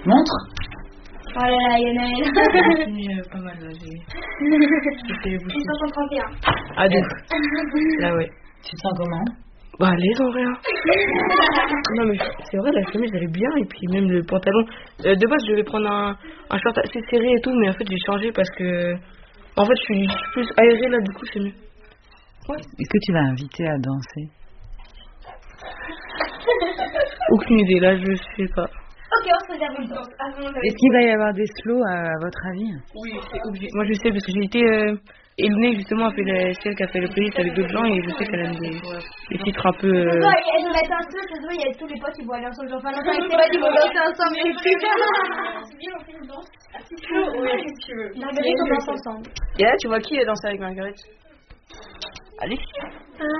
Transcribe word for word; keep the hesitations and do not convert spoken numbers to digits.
Montre. Oh là là, il y en a une. J'ai pas mal là, j'ai. J'ai six cent trente et un. Ah, deux. Là, ouais. Tu te sens comment? Bah, les en vrai. Hein. Non, mais c'est vrai, la chemise elle est bien, et puis même le pantalon. Euh, de base, je devais prendre un, un short assez serré et tout, mais en fait, j'ai changé parce que. En fait, je suis plus aérée là, du coup, c'est mieux. Ouais. Est-ce que tu vas inviter à danser? Aucune idée, là, je sais pas. Ok, on se réserve une danse. Est-ce qu'il va y avoir des slows à, à votre avis? Oui, c'est obligé. Moi, je sais parce que j'ai été. Euh, Elnée, justement, a fait la, celle qui a fait le playlist avec d'autres gens, et je sais qu'elle aime des, des titres un peu. Euh... Elle nous mettre un slow, c'est vrai, il y a tous les potes qui vont aller ensemble. Genre, pendant que c'est pas qu'ils vont danser ensemble. C'est bien, on fait une danse. Ouais, si tu veux. Marguerite, on danse ensemble. Et là, tu vois qui est danser avec Marguerite? Allez.